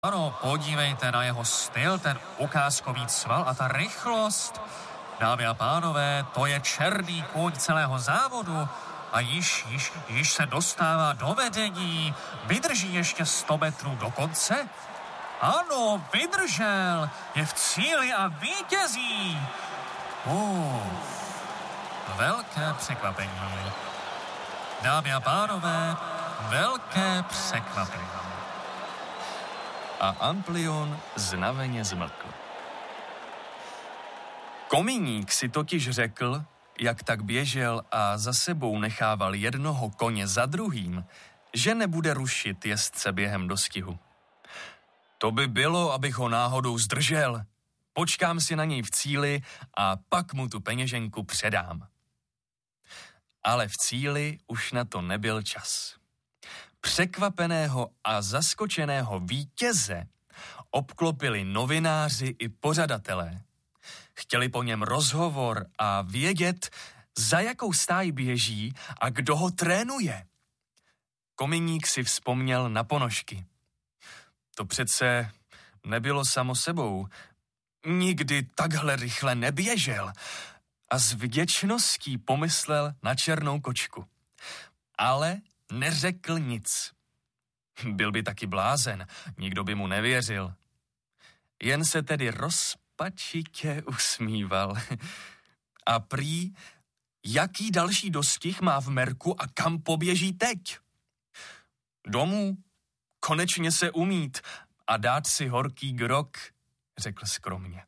Ano, podívejte na jeho styl, ten ukázkový cval a ta rychlost. Dámy a pánové, to je černý kůň celého závodu a již se dostává do vedení. Vydrží ještě 100 metrů do konce? Ano, vydržel, je v cíli a vítězí. Velké překvapení. Dámy a pánové, velké překvapení. A Amplion znaveně zmlkl. Kominík si totiž řekl, jak tak běžel a za sebou nechával jednoho koně za druhým, že nebude rušit jezdce během dostihu. To by bylo, abych ho náhodou zdržel. Počkám si na něj v cíli a pak mu tu peněženku předám. Ale v cíli už na to nebyl čas. Překvapeného a zaskočeného vítěze obklopili novináři i pořadatelé. Chtěli po něm rozhovor a vědět, za jakou stáj běží a kdo ho trénuje. Kominík si vzpomněl na ponožky. To přece nebylo samo sebou. Nikdy takhle rychle neběžel a s vděčností pomyslel na černou kočku. Ale neřekl nic. Byl by taky blázen, nikdo by mu nevěřil. Jen se tedy rozpačitě usmíval. A prý, jaký další dostih má v merku a kam poběží teď? Domů, konečně se umýt a dát si horký grog, řekl skromně.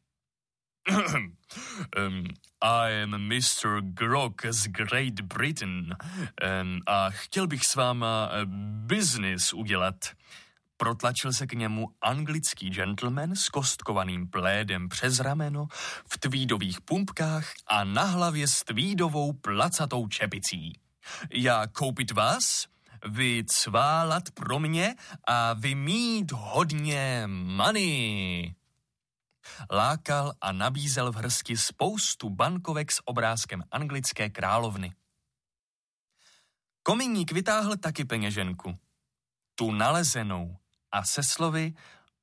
I am Mr. Grog z Great Britain a chtěl bych s váma business udělat. Protlačil se k němu anglický gentleman s kostkovaným plédem přes rameno, v tweedových pumpkách a na hlavě s tweedovou placatou čepicí. Já koupit vás, vy cválat pro mě a vy mít hodně money. Lákal a nabízel v hrsti spoustu bankovek s obrázkem anglické královny. Kominík vytáhl taky peněženku. Tu nalezenou a se slovy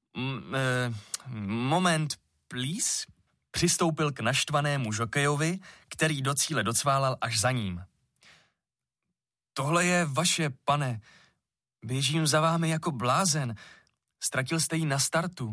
moment, please, přistoupil k naštvanému žokejovi, který do cíle docválal až za ním. Tohle je vaše, pane. Běžím za vámi jako blázen. Ztratil jste ji na startu.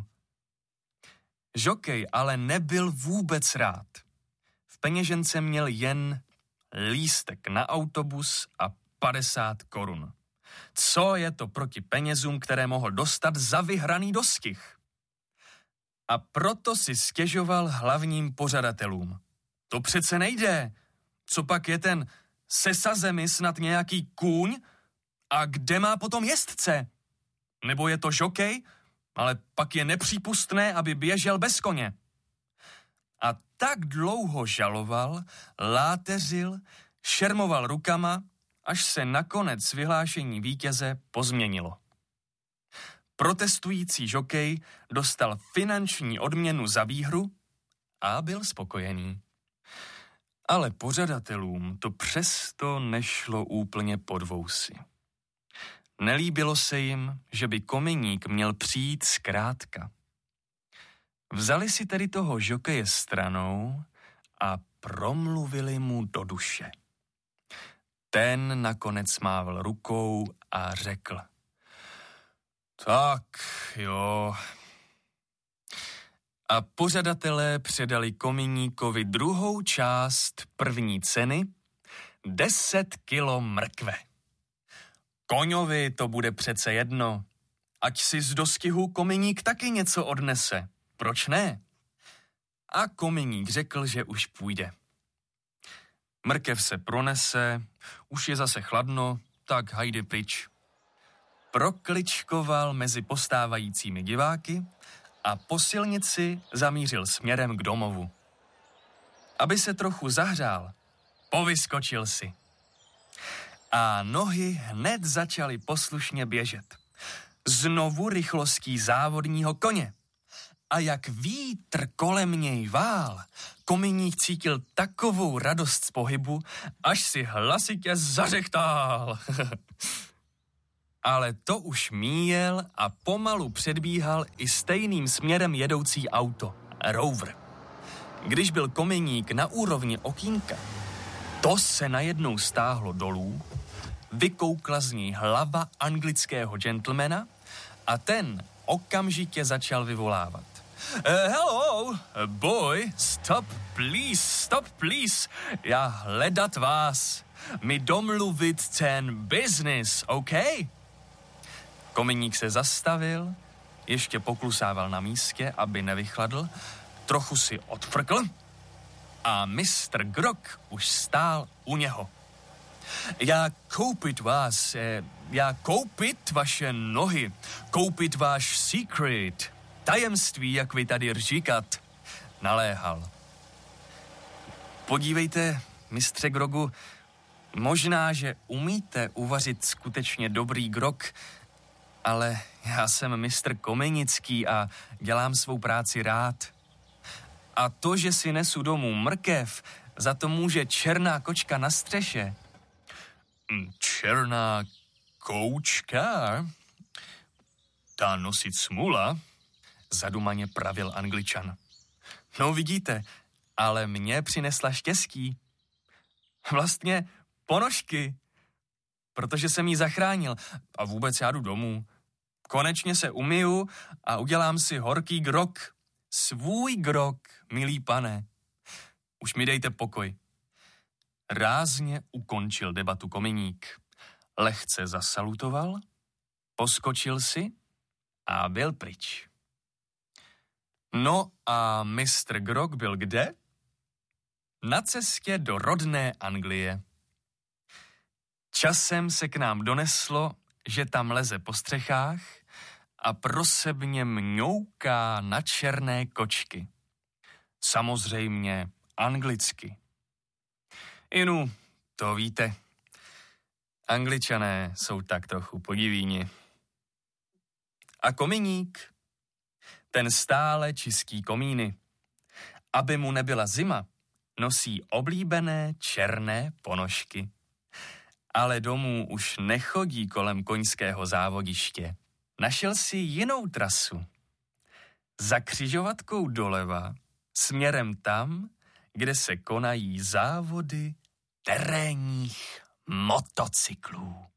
Žokej ale nebyl vůbec rád. V peněžence měl jen lístek na autobus a 50 korun. Co je to proti penězům, které mohl dostat za vyhraný dostih? A proto si stěžoval hlavním pořadatelům. To přece nejde. Co pak je ten se sazemi snad nějaký kůň? A kde má potom jezdce? Nebo je to žokej? Ale pak je nepřípustné, aby běžel bez koně. A tak dlouho žaloval, láteřil, šermoval rukama, až se nakonec vyhlášení vítěze pozměnilo. Protestující žokej dostal finanční odměnu za výhru a byl spokojený. Ale pořadatelům to přesto nešlo úplně pod vousy. Nelíbilo se jim, že by Kominík měl přijít zkrátka. Vzali si tedy toho žokeje stranou a promluvili mu do duše. Ten nakonec mával rukou a řekl. Tak, jo. A pořadatelé předali Kominíkovi druhou část první ceny, 10 kilo mrkve. Koňovi to bude přece jedno. Ať si z dostihu Kominík taky něco odnese. Proč ne? A Kominík řekl, že už půjde. Mrkev se pronese, už je zase chladno, tak hajde pryč. Prokličkoval mezi postávajícími diváky a po silnici zamířil směrem k domovu. Aby se trochu zahřál, povyskočil si. A nohy hned začaly poslušně běžet. Znovu rychlostí závodního koně. A jak vítr kolem něj vál, Kominík cítil takovou radost z pohybu, až si hlasitě zařechtal. Ale to už míjel a pomalu předbíhal i stejným směrem jedoucí auto, Rover. Když byl kominík na úrovni okýnka, to se najednou stáhlo dolů, vykoukla z ní hlava anglického gentlemana a ten okamžitě začal vyvolávat. Hello, boy, stop please, já hledat vás, mi domluvit ten business, OK? Kominík se zastavil, ještě poklusával na místě, aby nevychladl, trochu si odfrkl a mistr Grog už stál u něho. Já koupit vaše nohy, koupit váš secret, tajemství, jak vy tady říkat, naléhal. Podívejte, mistře Grogu, možná, že umíte uvařit skutečně dobrý grog, ale já jsem mistr Komenický a dělám svou práci rád. A to, že si nesu domů mrkev, za to může černá kočka na střeše. Černá koučka? Ta nosit smula? Zadumaně pravil Angličan. No vidíte, ale mě přinesla štěstí. Vlastně ponožky, protože jsem jí zachránil a vůbec já jdu domů. Konečně se umyju a udělám si horký grog. Svůj grog, milý pane. Už mi dejte pokoj. Rázně ukončil debatu kominík. Lehce zasalutoval, poskočil si a byl pryč. No a mistr Grog byl kde? Na cestě do rodné Anglie. Časem se k nám doneslo, že tam leze po střechách a prosebně mňouká na černé kočky. Samozřejmě anglicky. Inu, to víte, Angličané jsou tak trochu podivíni. A kominík, ten stále čistí komíny. Aby mu nebyla zima, nosí oblíbené černé ponožky. Ale domů už nechodí kolem koňského závodiště. Našel si jinou trasu. Za křižovatkou doleva, směrem tam, kde se konají závody terénních motocyklů.